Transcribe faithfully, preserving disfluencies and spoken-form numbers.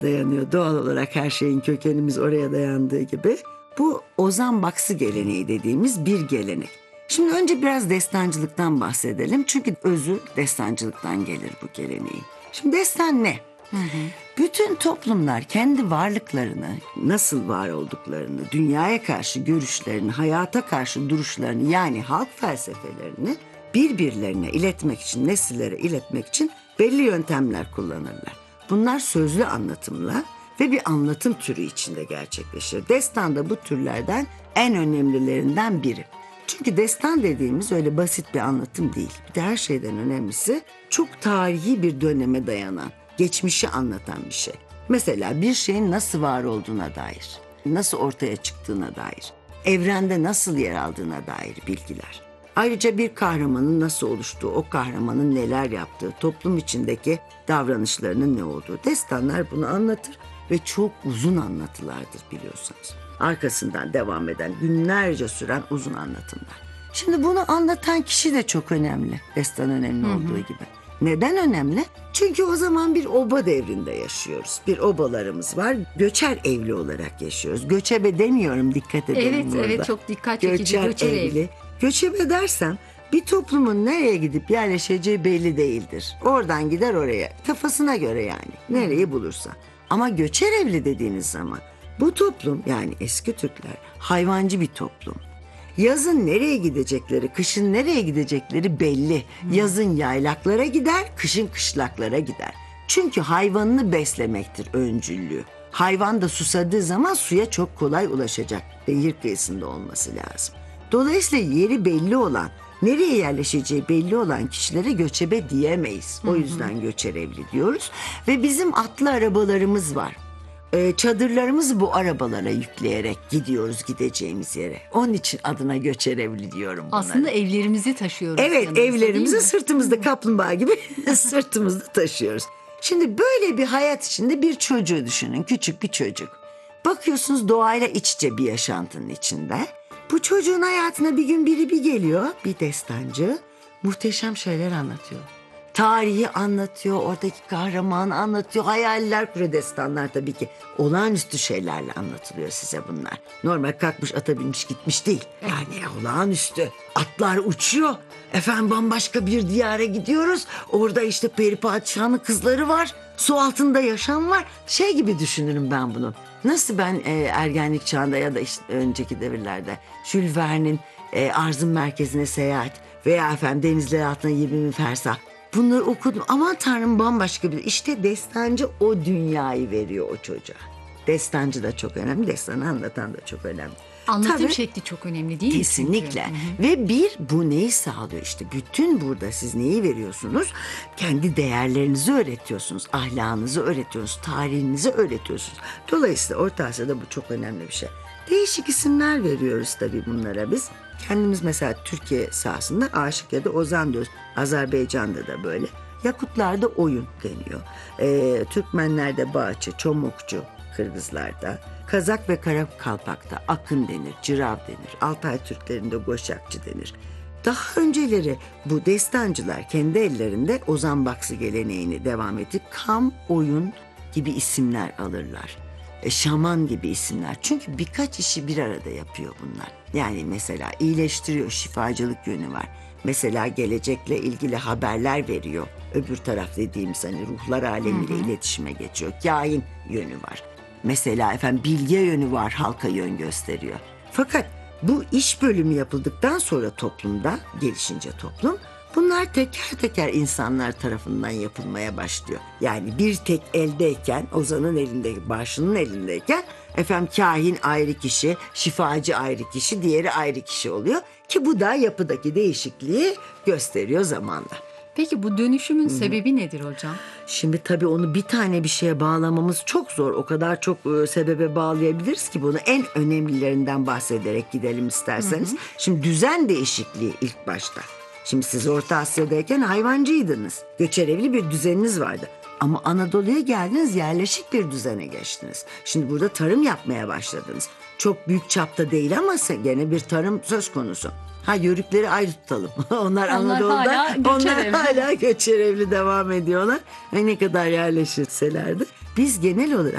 dayanıyor. Doğal olarak her şeyin kökenimiz oraya dayandığı gibi. Bu Ozan Baksı geleneği dediğimiz bir gelenek. Şimdi önce biraz destancılıktan bahsedelim. Çünkü özü destancılıktan gelir bu geleneğin. Şimdi destan ne? Hı hı. Bütün toplumlar kendi varlıklarını, nasıl var olduklarını, dünyaya karşı görüşlerini, hayata karşı duruşlarını, yani halk felsefelerini birbirlerine iletmek için, nesillere iletmek için belli yöntemler kullanırlar. Bunlar sözlü anlatımla ve bir anlatım türü içinde gerçekleşir. Destan da bu türlerden en önemlilerinden biri. Çünkü destan dediğimiz öyle basit bir anlatım değil. Bir de her şeyden önemlisi çok tarihi bir döneme dayanan, geçmişi anlatan bir şey. Mesela bir şeyin nasıl var olduğuna dair, nasıl ortaya çıktığına dair, evrende nasıl yer aldığına dair bilgiler. Ayrıca bir kahramanın nasıl oluştuğu, o kahramanın neler yaptığı, toplum içindeki davranışlarının ne olduğu. Destanlar bunu anlatır ve çok uzun anlatılardır biliyorsunuz. Arkasından devam eden, günlerce süren uzun anlatımlar. Şimdi bunu anlatan kişi de çok önemli. Destan önemli Hı hı. olduğu gibi. Neden önemli? Çünkü o zaman bir oba devrinde yaşıyoruz. Bir obalarımız var. Göçer evli olarak yaşıyoruz. Göçebe demiyorum, dikkat edelim Evet, burada. evet, çok dikkat çekici. Göçer, Göçer evli. evli. Göçebe dersem bir toplumun nereye gidip yerleşeceği belli değildir. Oradan gider oraya. Kafasına göre yani. Nereyi bulursa. Ama göçer evli dediğiniz zaman bu toplum, yani eski Türkler, hayvancı bir toplum. Yazın nereye gidecekleri, kışın nereye gidecekleri belli. Yazın yaylaklara gider, kışın kışlaklara gider. Çünkü hayvanını beslemektir öncüllüğü. Hayvan da susadığı zaman suya çok kolay ulaşacak. Nehir kıyısında olması lazım. Dolayısıyla yeri belli olan, nereye yerleşeceği belli olan kişilere göçebe diyemeyiz. O yüzden göçer evli diyoruz. Ve bizim atlı arabalarımız var. Ee, çadırlarımızı bu arabalara yükleyerek gidiyoruz gideceğimiz yere. Onun için adına göçer evli diyorum bunlara. Aslında evlerimizi taşıyoruz. Evet, yanımızda, evlerimizi değil mi? sırtımızda kaplumbağa gibi sırtımızda taşıyoruz. Şimdi böyle bir hayat içinde bir çocuğu düşünün, küçük bir çocuk. Bakıyorsunuz doğayla iç içe bir yaşantının içinde. Bu çocuğun hayatına bir gün biri bir geliyor, bir destancı, muhteşem şeyler anlatıyor. Tarihi anlatıyor, oradaki kahramanı anlatıyor, hayaller kuruyor. Destanlar tabii ki olağanüstü şeylerle anlatılıyor size bunlar. Normal kalkmış ata binmiş gitmiş değil. Yani olağanüstü. Atlar uçuyor. Efendim bambaşka bir diyara gidiyoruz. Orada işte peri padişahının kızları var. Su altında yaşam var. Şey gibi düşünürüm ben bunu. Nasıl ben e, ergenlik çağında ya da işte önceki devirlerde Jules Verne'in e, Arzın Merkezi'ne seyahat veya efendim denizler altında yirmi bin fersah. Bunları okudum. Aman Tanrım, bambaşka bir... İşte destancı o dünyayı veriyor o çocuğa. Destancı da çok önemli. Destanı anlatan da çok önemli. Anlatım Tabii, şekli çok önemli değil mi? kesinlikle. Çünkü? Hı hı. Ve bir, bu neyi sağlıyor işte? Bütün burada siz neyi veriyorsunuz? Kendi değerlerinizi öğretiyorsunuz. Ahlakınızı öğretiyorsunuz. Tarihinizi öğretiyorsunuz. Dolayısıyla Orta Asya'da bu çok önemli bir şey. Değişik isimler veriyoruz tabii bunlara biz. Kendimiz mesela Türkiye sahasında aşık ya da ozan diyoruz. Azerbaycan'da da böyle. Yakutlarda oyun deniyor. Ee, Türkmenlerde bağçı, çomukçu, Kırgızlarda. Kazak ve Karakalpak'ta akın denir, cırav denir. Altay Türklerinde goşakçı denir. Daha önceleri bu destancılar kendi ellerinde Ozan Baksı geleneğini devam edip kam, oyun gibi isimler alırlar. E, şaman gibi isimler. Çünkü birkaç işi bir arada yapıyor bunlar. Yani mesela iyileştiriyor, şifacılık yönü var. Mesela gelecekle ilgili haberler veriyor. Öbür taraf dediğimiz hani ruhlar alemiyle iletişime geçiyor. Kahin yönü var. Mesela efendim bilge yönü var, halka yön gösteriyor. Fakat bu iş bölümü yapıldıktan sonra toplumda, gelişince toplum, bunlar teker teker insanlar tarafından yapılmaya başlıyor. Yani bir tek eldeyken, ozanın elinde, başının elindeyken efendim kahin ayrı kişi, şifacı ayrı kişi, diğeri ayrı kişi oluyor. Ki bu da yapıdaki değişikliği gösteriyor zamanla. Peki bu dönüşümün sebebi nedir hocam? Şimdi tabii onu bir tane bir şeye bağlamamız çok zor. O kadar çok e, sebebe bağlayabiliriz ki bunu. En önemlilerinden bahsederek gidelim isterseniz. Hı hı. Şimdi düzen değişikliği ilk başta. Şimdi siz Orta Asya'dayken hayvancıydınız. Göçerevli bir düzeniniz vardı. Ama Anadolu'ya geldiniz, yerleşik bir düzene geçtiniz. Şimdi burada tarım yapmaya başladınız. Çok büyük çapta değil ama gene bir tarım söz konusu. Ha, yörükleri ayrı tutalım. Onlar, Onlar Anadolu'da, hala onlar göçerevli. hala göçerevli devam ediyorlar. Ve ne kadar yerleşirseler de. Biz genel olarak